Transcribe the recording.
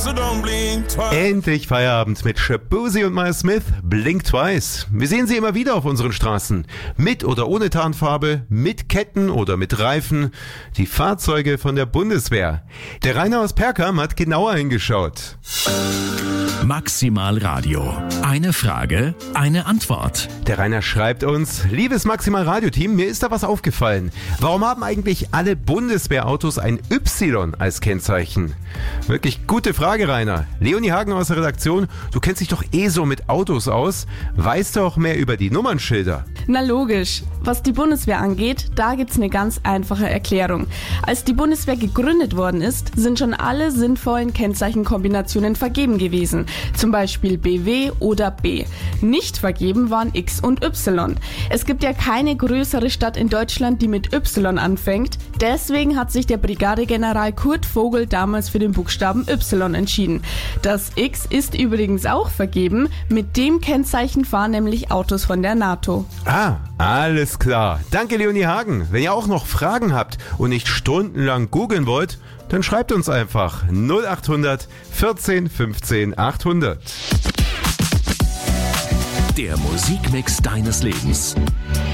so don't blink twice. Endlich Feierabend mit Shaboozey und Miles Smith, Blink Twice. Wir sehen sie immer wieder auf unseren Straßen. Mit oder ohne Tarnfarbe, mit Ketten oder mit Reifen. Die Fahrzeuge von der Bundeswehr. Der Rainer aus Perkam hat genauer hingeschaut. Maximal Radio. Eine Frage, eine Antwort. Der Rainer schreibt uns: Liebes Maximal Radio-Team, mir ist da was aufgefallen. Warum haben eigentlich alle Bundeswehrautos ein Y als Kennzeichen? Wirklich gute Frage, Rainer. Leonie Hagen aus der Redaktion, du kennst dich doch so mit Autos aus. Weißt du auch mehr über die Nummernschilder? Na logisch. Was die Bundeswehr angeht, da gibt's eine ganz einfache Erklärung. Als die Bundeswehr gegründet worden ist, sind schon alle sinnvollen Kennzeichenkombinationen vergeben gewesen. Zum Beispiel BW oder B. Nicht vergeben waren X und Y. Es gibt ja keine größere Stadt in Deutschland, die mit Y anfängt. Deswegen hat sich der Brigadegeneral Kurt Vogel damals für den Buchstaben Y entschieden. Das X ist übrigens auch vergeben. Mit dem Kennzeichen fahren nämlich Autos von der NATO. Ah, alles klar. Danke, Leonie Hagen. Wenn ihr auch noch Fragen habt und nicht stundenlang googeln wollt, dann schreibt uns einfach 0800 14 15 800. Der Musikmix deines Lebens.